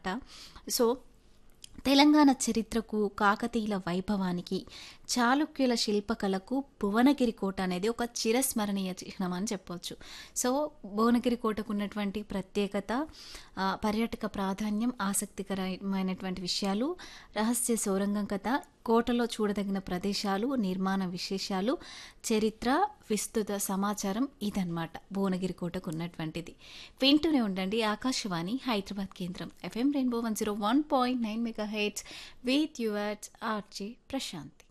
So Telangana చరిత్రకు, కాకతీయుల వైభవానికి, చాళుక్యుల శిల్పకళకు భువనగిరి కోట అనేది ఒక చిరస్మరణీయ చిహ్నం అని చెప్పొచ్చు. సో, భువనగిరి కోటకు ఉన్నటువంటి ప్రత్యేకత, పర్యాటక ప్రాధాన్యం, ఆసక్తికరమైనటువంటి విషయాలు, రహస్య సొరంగం కథ, కోటలో చూడదగిన ప్రదేశాలు, నిర్మాణ విశేషాలు, చరిత్ర, విస్తృత సమాచారం ఇదన్నమాట భువనగిరి కోటకు ఉన్నటువంటిది. వింటూనే ఉండండి ఆకాశవాణి హైదరాబాద్ కేంద్రం FM rainbow 101.9 megahertz with yours RJ Prashanti.